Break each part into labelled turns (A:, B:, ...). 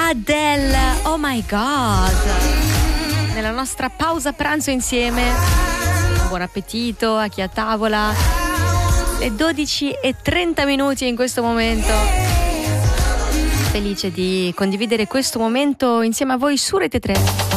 A: Adele, Oh My God, nella nostra pausa pranzo insieme. Buon appetito a chi è a tavola. Le 12:30 in questo momento. Felice di condividere questo momento insieme a voi su Rete 3.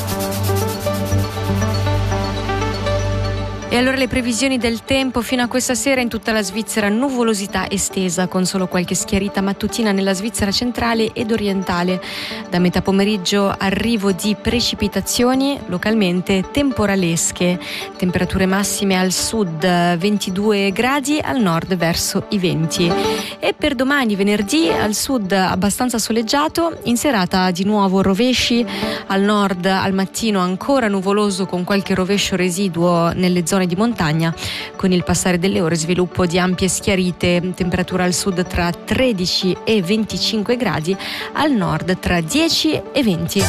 A: E allora le previsioni del tempo: fino a questa sera in tutta la Svizzera nuvolosità estesa, con solo qualche schiarita mattutina nella Svizzera centrale ed orientale. Da metà pomeriggio arrivo di precipitazioni localmente temporalesche. Temperature massime al sud 22 gradi, al nord verso i 20. E per domani venerdì al sud abbastanza soleggiato, in serata di nuovo rovesci, al nord al mattino ancora nuvoloso con qualche rovescio residuo nelle zone di montagna. Con il passare delle ore sviluppo di ampie schiarite, temperatura al sud tra 13 e 25 gradi, al nord tra 10 e 20.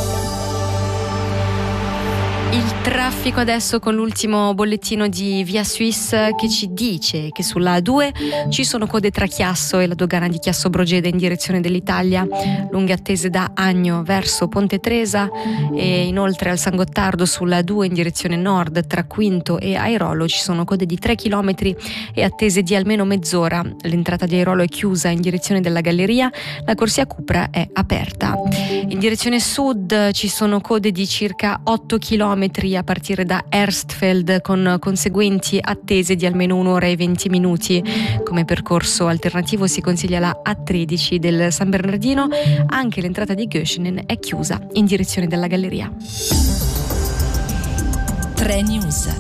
A: Il traffico adesso con l'ultimo bollettino di Via Suisse che ci dice che sulla A2 ci sono code tra Chiasso e la dogana di Chiasso Brogede in direzione dell'Italia, lunghe attese da Agno verso Ponte Tresa, e inoltre al San Gottardo sulla A2 in direzione nord tra Quinto e Airolo ci sono code di 3 km e attese di almeno mezz'ora. L'entrata di Airolo è chiusa in direzione della Galleria, la corsia Cupra è aperta. In direzione sud ci sono code di circa 8 km a partire da Erstfeld, con conseguenti attese di almeno 1 ora e 20 minuti. Come percorso alternativo si consiglia la A13 del San Bernardino. Anche l'entrata di Göschenen è chiusa in direzione della Galleria.
B: 3 News.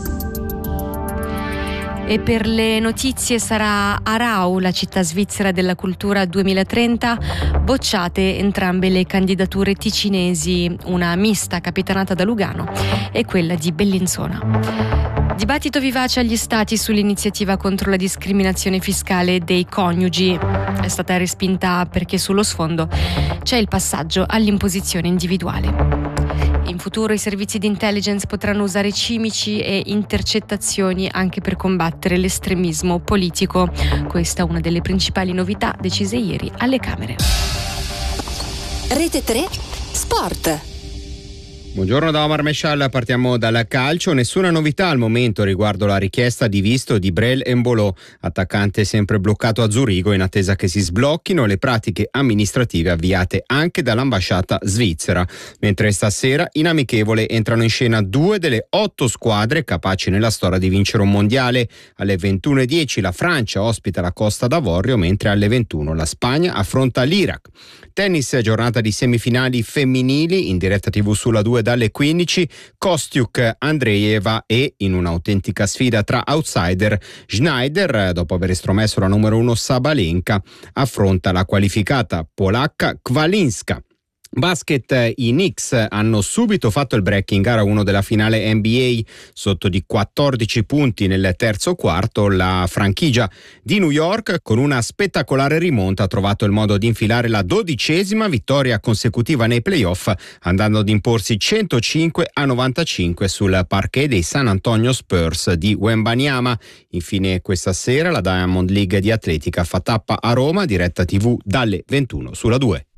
A: E per le notizie sarà Aarau, la città svizzera della cultura 2030, bocciate entrambe le candidature ticinesi, una mista capitanata da Lugano e quella di Bellinzona. Dibattito vivace agli stati sull'iniziativa contro la discriminazione fiscale dei coniugi. È stata respinta perché sullo sfondo c'è il passaggio all'imposizione individuale. In futuro i servizi di intelligence potranno usare cimici e intercettazioni anche per combattere l'estremismo politico. Questa è una delle principali novità decise ieri alle Camere.
B: Rete 3 Sport.
C: Buongiorno da Omar Mescial, partiamo dal calcio. Nessuna novità al momento riguardo la richiesta di visto di Brel Embolo, attaccante sempre bloccato a Zurigo in attesa che si sblocchino le pratiche amministrative avviate anche dall'ambasciata svizzera. Mentre stasera in amichevole entrano in scena 2 delle 8 squadre capaci nella storia di vincere un mondiale. Alle 21:10 la Francia ospita la Costa d'Avorio, mentre alle 21 la Spagna affronta l'Iraq. Tennis, giornata di semifinali femminili in diretta TV sulla 2 dalle 15, Kostiuk, Andreeva e, in un'autentica sfida tra outsider, Schneider, dopo aver estromesso la numero 1 Sabalenka, affronta la qualificata polacca Kwalinska. Basket, i Knicks hanno subito fatto il break in gara 1 della finale NBA. Sotto di 14 punti nel terzo quarto, la franchigia di New York, con una spettacolare rimonta, ha trovato il modo di infilare la 12ª vittoria consecutiva nei playoff, andando ad imporsi 105-95 sul parquet dei San Antonio Spurs di Wembanyama. Infine questa sera la Diamond League di atletica fa tappa a Roma, diretta TV dalle 21 sulla 2.